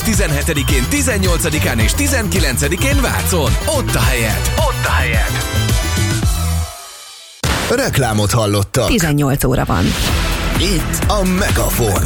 17-én, 18-án és 19-én Vácon. Ott a helyed. Reklámot hallottak. 18 óra van. Itt a Megafon.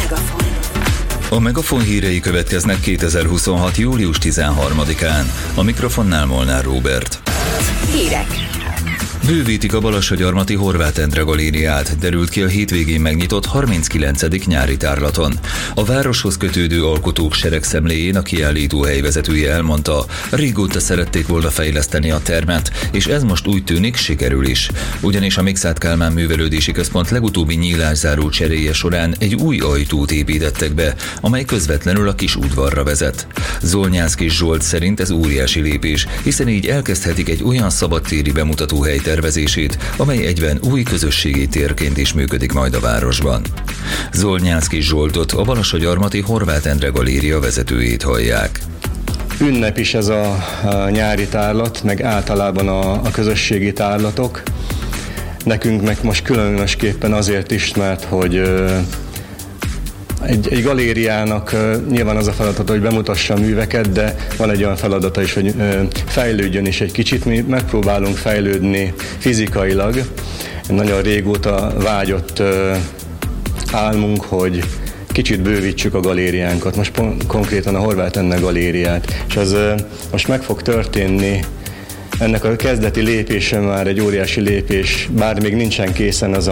A Megafon hírei következnek 2026. július 13-án. A mikrofonnál Molnár Róbert. Hírek. Bővítik a Balassagyarmati Horváth Endre galériát, derült ki a hétvégén megnyitott 39. nyári tárlaton. A városhoz kötődő alkotók seregszemléjén a kiállító helyvezetője elmondta, régóta szerették volna fejleszteni a termet, és ez most úgy tűnik, sikerül is. Ugyanis a Mikszáth Kálmán Művelődési Központ legutóbbi nyílászáró cseréje során egy új ajtót építettek be, amely közvetlenül a kis udvarra vezet. Zolnyánszky Zsolt szerint ez óriási lépés, hiszen így elkezdhetik egy olyan szabadtéri bemutatóhely tervezését, amely egyben új közösségi térként is működik majd a városban. Zolnyánszky Zsoltot, a Balassagyarmati Horváth Endre galéria vezetőjét hallják. Ünnep is ez a nyári tárlat, meg általában a közösségi tárlatok. Nekünk meg most különösképpen azért is, mert hogy egy galériának nyilván az a feladata, hogy bemutassa a műveket, de van egy olyan feladata is, hogy fejlődjön is egy kicsit. Mi megpróbálunk fejlődni fizikailag. Nagyon régóta vágyott álmunk, hogy kicsit bővítsük a galériánkat. Most konkrétan a Horváth Endre galériát. És ez most meg fog történni. Ennek a kezdeti lépése már egy óriási lépés, bár még nincsen készen az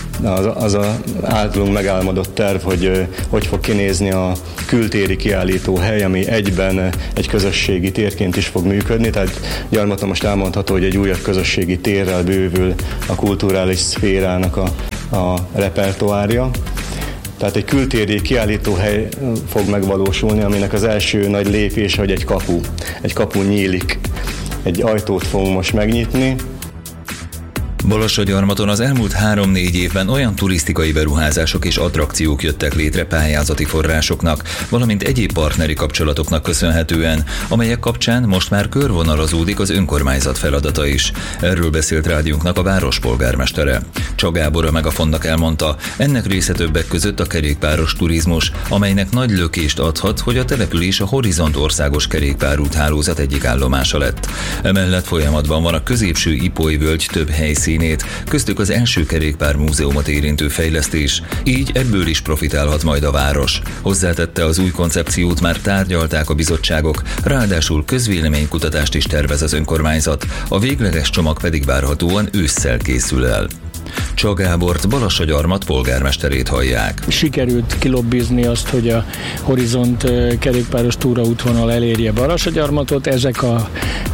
a általunk megálmodott terv, hogy fog kinézni a kültéri kiállító hely, ami egyben egy közösségi térként is fog működni. Tehát Gyarmaton most elmondható, hogy egy újabb közösségi térrel bővül a kulturális szférának a repertoárja. Tehát egy kültéri kiállítóhely fog megvalósulni, aminek az első nagy lépése, hogy egy kapu nyílik. Egy ajtót fogunk most megnyitni. Balassagyarmaton az elmúlt 3-4 évben olyan turisztikai beruházások és attrakciók jöttek létre pályázati forrásoknak, valamint egyéb partneri kapcsolatoknak köszönhetően, amelyek kapcsán most már körvonalazódik az önkormányzat feladata is. Erről beszélt rádiónknak a város polgármestere. Csák Gábor a Megafonnak elmondta, ennek része többek között a kerékpáros turizmus, amelynek nagy lökést adhat, hogy a település a Horizont országos kerékpárúthálózat egyik állomása lett. Emellett folyamatban van a középső Ipoly-völgy több helyszínét, köztük az első kerékpármúzeumot érintő fejlesztés, így ebből is profitálhat majd a város. Hozzátette, az új koncepciót már tárgyalták a bizottságok, ráadásul közvéleménykutatást is tervez az önkormányzat, a végleges csomag pedig várhatóan ősszel készül el. Csák Gábort, Balassagyarmat polgármesterét hallják. Sikerült kilobbizni azt, hogy a Horizont kerékpáros túraútvonal elérje Balassagyarmatot. Ezek a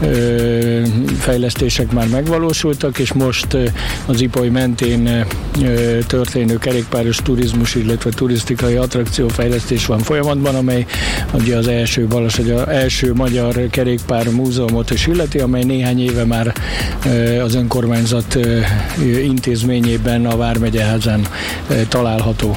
fejlesztések már megvalósultak, és most az Ipoly mentén történő kerékpáros turizmus, illetve turisztikai attrakciófejlesztés van folyamatban, amely ugye az első magyar kerékpár múzeumot is illeti, amely néhány éve már az önkormányzat intézményében a Vármegyeházán található.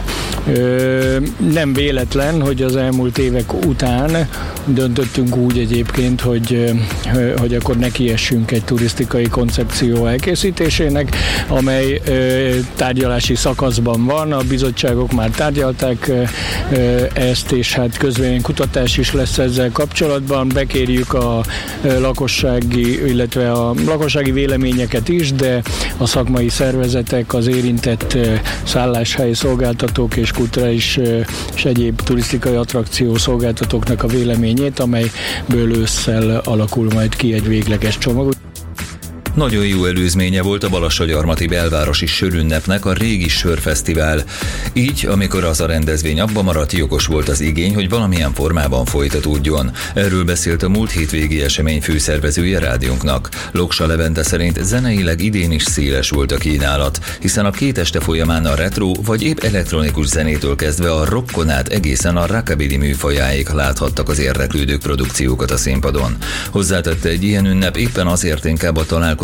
Nem véletlen, hogy az elmúlt évek után döntöttünk úgy egyébként, hogy akkor nekiessünk egy turisztikai koncepció elkészítésének, amely tárgyalási szakaszban van, a bizottságok már tárgyalták ezt, és hát közvéleménykutatás is lesz ezzel kapcsolatban, bekérjük a lakossági, illetve a lakossági véleményeket is, de a szakmai szervezetek, az érintett szálláshely szolgáltatók és kulturális és egyéb turisztikai attrakció szolgáltatóknak a véleményét, amelyből ősszel alakul majd ki egy végleges csomag. Nagyon jó előzménye volt a Balassagyarmati belvárosi sörünnepnek a régi sörfesztivál. Így, amikor az a rendezvény abba maradt, jogos volt az igény, hogy valamilyen formában folytatódjon. Erről beszélt a múlt hétvégi esemény főszervezője rádiónknak. Loksa Levente szerint zeneileg idén is széles volt a kínálat, hiszen a 2 este folyamán a retro vagy épp elektronikus zenétől kezdve a rockon át egészen a rockabilly műfajáig láthattak az érdeklődők produkciókat a színpadon. Hozzátette, egy ilyen ünnep éppen azért inkább a találkozó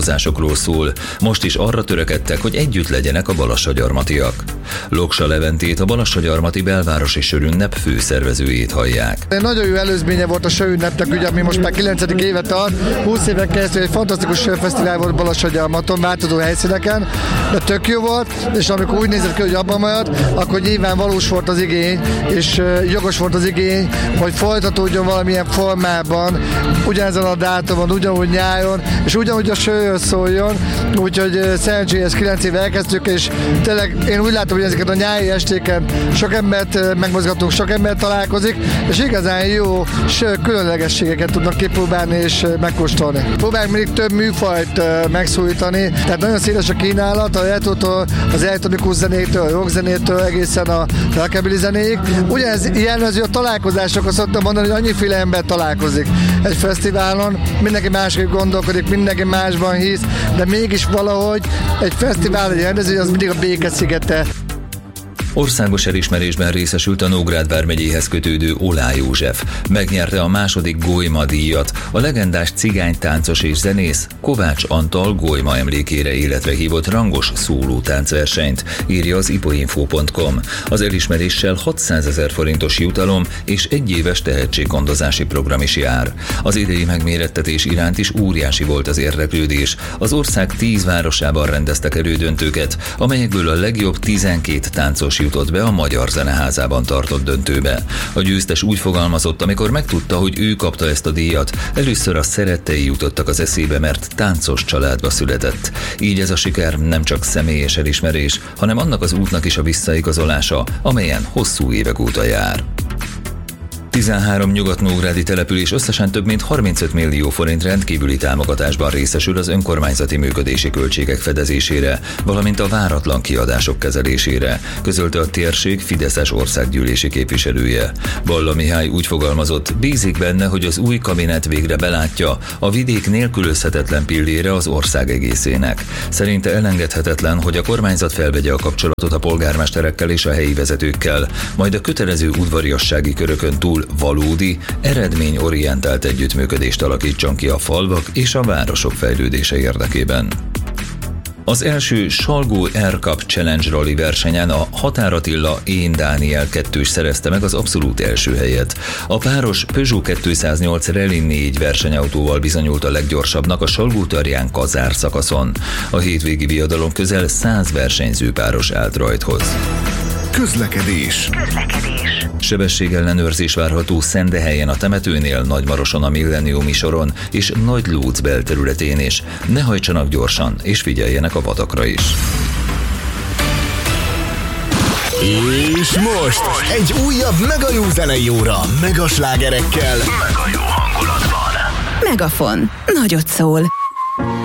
találkozásokról szól. Most is arra törekedtek, hogy együtt legyenek a balassagyarmatiak. Loksa Leventét, a balassagyarmati belvárosi sörünnep főszervezőjét hallják. Nagyon jó előzménye volt a sörünnepnek, ugye, ami most már 9. éve tart. 20 éven keresztül egy fantasztikus sörfesztivál volt Balassagyarmaton, változó helyszíneken, de tök jó volt, és amikor úgy nézett ki, hogy abban maradt, akkor nyilván valós volt az igény, és jogos volt az igény, hogy folytatódjon valamilyen formában, ugyanezen a dátumon, ugyanúgy nyáron, és ugyanúgy a sörről szóljon, úgyhogy szerencsére 9 éve elkezdtük, és tényleg én úgy látom, hogy ezeket a nyári estéken sok embert megmozgatunk, sok ember találkozik, és igazán jó különlegességeket tudnak kipróbálni és megkóstolni. Próbáljuk mindig több műfajt megszólítani, tehát nagyon széles a kínálat, a retrótól, az elektronikus zenétől, a rockzenétől egészen a rockabilly zenéig. Ugyanez jellemző a találkozásokhoz szoktam mondani, hogy annyiféle ember találkozik egy fesztiválon, mindenki másképp gondolkodik, mindenki másban hisz, de mégis valahogy egy fesztivál, egy rendező, az mindig a béke szigete. Országos elismerésben részesült a Nógrád vármegyéhez kötődő Olá József. Megnyerte a második Golyma díjat, a legendás cigánytáncos és zenész Kovács Antal Golyma emlékére életre hívott rangos szólótáncversenyt, írja az ipoinfo.com. Az elismeréssel 600 000 forintos jutalom és egyéves tehetséggondozási program is jár. Az idei megmérettetés iránt is óriási volt az érdeklődés. Az ország 10 városában rendeztek elődöntőket, amelyekből a legjobb 12 táncos jutott be a Magyar Zeneházában tartott döntőbe. A győztes úgy fogalmazott, amikor megtudta, hogy ő kapta ezt a díjat, először a szerettei jutottak az eszébe, mert táncos családba született. Így ez a siker nem csak személyes elismerés, hanem annak az útnak is a visszaigazolása, amelyen hosszú évek óta jár. 13 nyugat-nógrádi település összesen több mint 35 millió forint rendkívüli támogatásban részesül az önkormányzati működési költségek fedezésére, valamint a váratlan kiadások kezelésére, közölte a térség fideszes országgyűlési képviselője. Balla Mihály úgy fogalmazott, bízik benne, hogy az új kabinet végre belátja, a vidék nélkülözhetetlen pillére az ország egészének. Szerinte elengedhetetlen, hogy a kormányzat felvegye a kapcsolatot a polgármesterekkel és a helyi vezetőkkel, majd a kötelező udvariassági körökön túl valódi, eredményorientált együttműködést alakítson ki a falvak és a városok fejlődése érdekében. Az első Salgó Air Cup Challenge Rally versenyen a Határ Attila Én Dániel 2-s szerezte meg az abszolút első helyet. A páros Peugeot 208 Rally 4 versenyautóval bizonyult a leggyorsabbnak a Salgó-Tarján Kazár szakaszon. A hétvégi viadalon közel 100 versenyző páros állt rajthoz. Közlekedés. Sebességellenőrzés várható Szendehelyen a temetőnél, Nagymaroson a Milleniumi soron és Nagy-Lóc belterületén is. Ne hajtsanak gyorsan, és figyeljenek a vadakra is. És most egy újabb mega jó zenei óra, mega slágerekkel, mega jó hangulatban. Megafon. Nagyot szól.